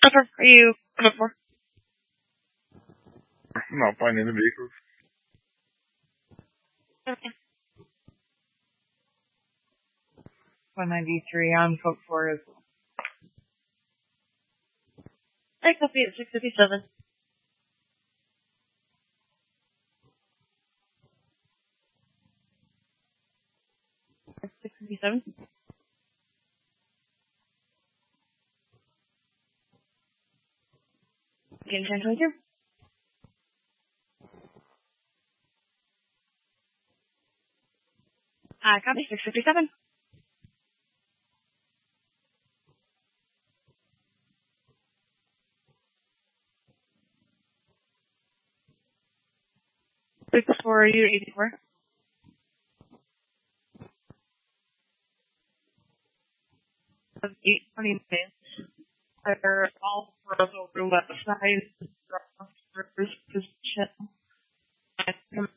Are you coming for? I'm not finding the vehicles. Okay. 193 on code 4 as well. I copy at 657. Again, 1022. I copy 657. Six for you, 84. Of 820 minutes. They're all for us over left side. Position. And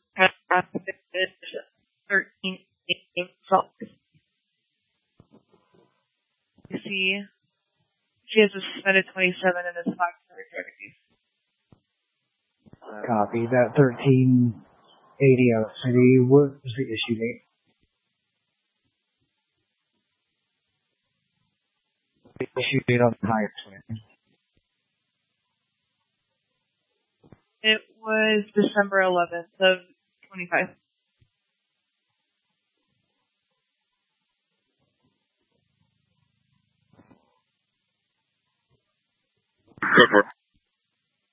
13. You see, she has a suspended 27 and is not for case. Copy. That 1380 out of city. What was the issue date? The issue date on the higher twin. It was December 11th of 25. Go for it.